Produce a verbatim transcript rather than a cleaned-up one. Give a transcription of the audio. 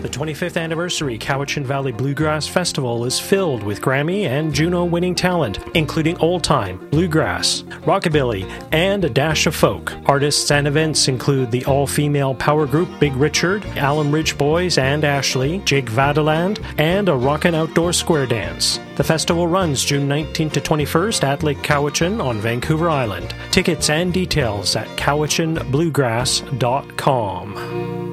The twenty-fifth anniversary Cowichan Valley Bluegrass Festival is filled with Grammy and Juno-winning talent, including old-time, bluegrass, rockabilly, and a dash of folk. Artists and events include the all-female power group Big Richard, Alum Ridge Boys and Ashley, Jake Vadaland, and a rockin' outdoor square dance. The festival runs June nineteenth to twenty-first at Lake Cowichan on Vancouver Island. Tickets and details at cowichan bluegrass dot com.